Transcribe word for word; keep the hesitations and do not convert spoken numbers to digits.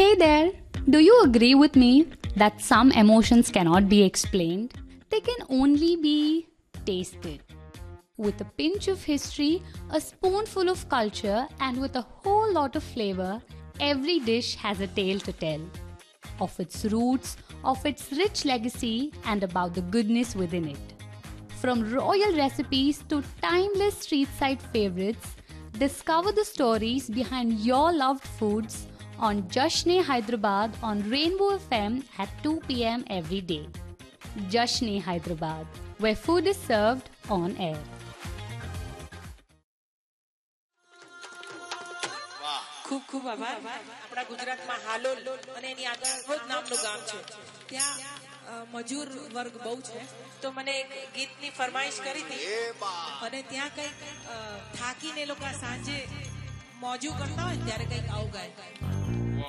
Hey there! Do you agree with me that some emotions cannot be explained? They can only be tasted. With a pinch of history, a spoonful of culture, and with a whole lot of flavor, every dish has a tale to tell. Of its roots, of its rich legacy, and about the goodness within it. From royal recipes to timeless street side favorites, discover the stories behind your loved foods on Jashn-e Hyderabad on Rainbow F M at two p m every day. Jashn-e Hyderabad, where food is served on air. ખૂબ ખૂબ આભાર. આપણા ગુજરાતમાં હાલોલ અને એની આગળ રોજ નામનું ગામ છે. ત્યાં મજૂર વર્ગ બહુ છે. તો મને એક ગીતની ફરમાઈશ કરી હતી અને ત્યાં કંઈક થાકીને લોકો સાંજે મોજું કરતા હોય ત્યારે કંઈક આવું ગાય.